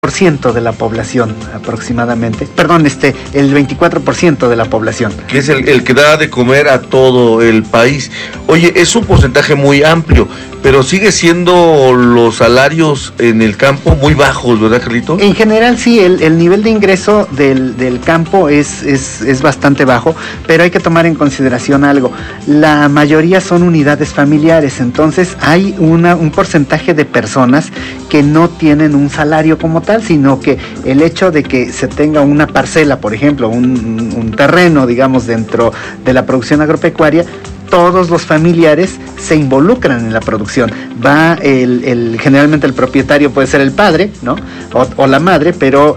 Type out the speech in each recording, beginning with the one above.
ciento de la población aproximadamente, perdón, el 24% de la población. Que es el que da de comer a todo el país. Oye, es un porcentaje muy amplio, pero sigue siendo los salarios en el campo muy bajos, ¿verdad, Carlito? En general sí, el nivel de ingreso del campo es bastante bajo, pero hay que tomar en consideración algo. La mayoría son unidades familiares, entonces hay un porcentaje de personas que no tienen un salario como tal, sino que el hecho de que se tenga una parcela, por ejemplo, un terreno, digamos, dentro de la producción agropecuaria, todos los familiares se involucran en la producción. Va generalmente el propietario puede ser el padre, ¿no? O la madre, pero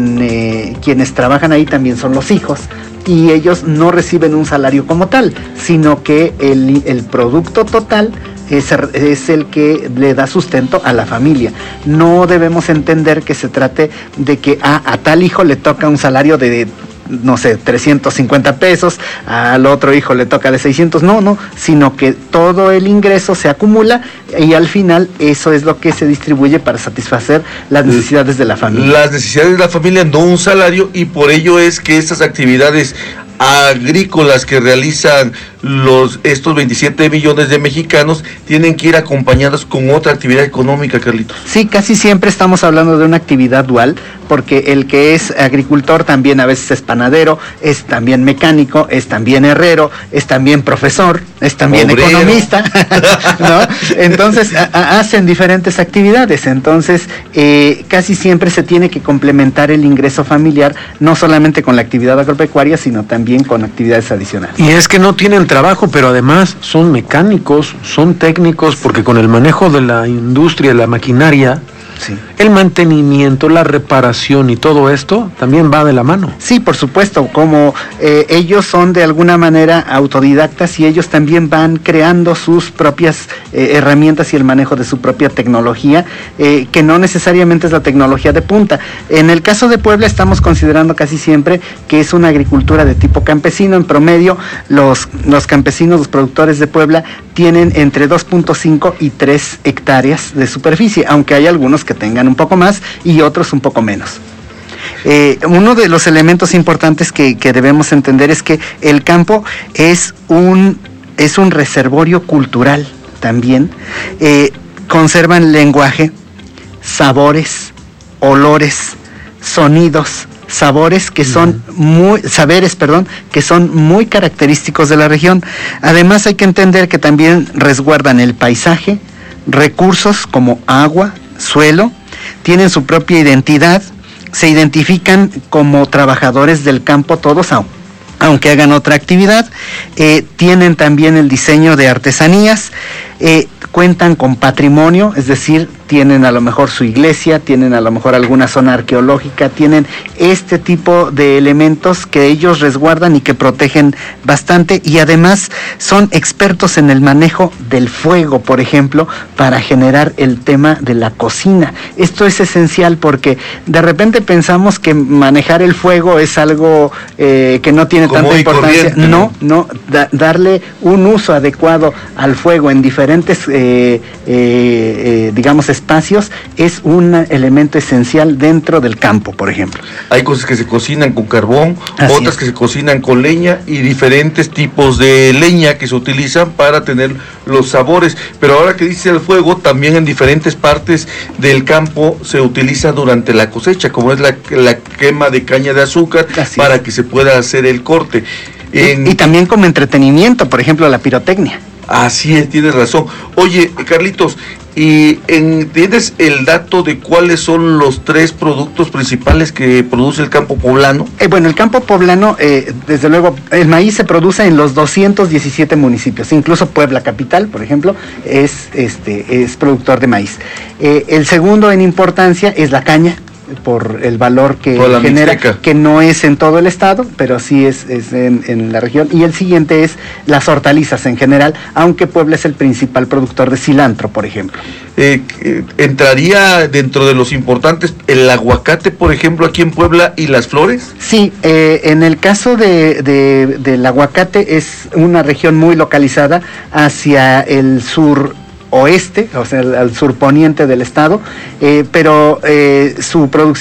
quienes trabajan ahí también son los hijos. Y ellos no reciben un salario como tal, sino que el producto total es el que le da sustento a la familia. No debemos entender que se trate de que a tal hijo le toca un salario de, no sé, 350 pesos, al otro hijo le toca de 600, no, sino que todo el ingreso se acumula y al final eso es lo que se distribuye para satisfacer las necesidades de la familia. Las necesidades de la familia, no un salario, y por ello es que estas actividades agrícolas que realizan estos 27 millones de mexicanos tienen que ir acompañadas con otra actividad económica, Carlitos. Sí, casi siempre estamos hablando de una actividad dual, porque el que es agricultor también a veces es panadero, es también mecánico, es también herrero, es también profesor, es también obrero, economista, ¿no? Entonces hacen diferentes actividades, entonces casi siempre se tiene que complementar el ingreso familiar, no solamente con la actividad agropecuaria, sino también con actividades adicionales. Y es que no tienen trabajo, pero además son mecánicos, son técnicos, porque con el manejo de la industria, la maquinaria, sí, el mantenimiento, la reparación y todo esto también va de la mano. Sí, por supuesto, como ellos son de alguna manera autodidactas y ellos también van creando sus propias herramientas y el manejo de su propia tecnología, que no necesariamente es la tecnología de punta. En el caso de Puebla estamos considerando casi siempre que es una agricultura de tipo campesino. En promedio, los campesinos, los productores de Puebla tienen entre 2.5 y 3 hectáreas de superficie, aunque hay algunos que tengan un poco más y otros un poco menos. Uno de los elementos importantes que debemos entender es que el campo es un reservorio cultural también. Conservan lenguaje, sabores, olores, sonidos, saberes que son muy característicos de la región. Además hay que entender que también resguardan el paisaje, recursos como agua, suelo, tienen su propia identidad, se identifican como trabajadores del campo todos, aunque hagan otra actividad, tienen también el diseño de artesanías, cuentan con patrimonio, es decir, tienen a lo mejor su iglesia, tienen a lo mejor alguna zona arqueológica, tienen este tipo de elementos que ellos resguardan y que protegen bastante, y además son expertos en el manejo del fuego, por ejemplo, para generar el tema de la cocina. Esto es esencial porque de repente pensamos que manejar el fuego es algo que no tiene tanta importancia. No, darle un uso adecuado al fuego en diferentes digamos espacios es un elemento esencial dentro del campo, por ejemplo. Hay cosas que se cocinan con carbón, otras que se cocinan con leña y diferentes tipos de leña que se utilizan para tener los sabores. Pero ahora que dice el fuego, también en diferentes partes del campo se utiliza durante la cosecha, como es la quema de caña de azúcar, para que se pueda hacer el corte. Y también como entretenimiento, por ejemplo, la pirotecnia. Así es, tienes razón. Oye, Carlitos, ¿tienes el dato de cuáles son los 3 productos principales que produce el campo poblano? Bueno, el campo poblano, desde luego, el maíz se produce en los 217 municipios, incluso Puebla capital, por ejemplo, es productor de maíz. El segundo en importancia es la caña, por el valor que genera, Mixteca, que no es en todo el estado, pero sí es en la región. Y el siguiente es las hortalizas en general, aunque Puebla es el principal productor de cilantro, por ejemplo. ¿Entraría dentro de los importantes el aguacate, por ejemplo, aquí en Puebla, y las flores? Sí, en el caso del aguacate es una región muy localizada hacia el sur oeste, o sea, al surponiente del estado, pero su producción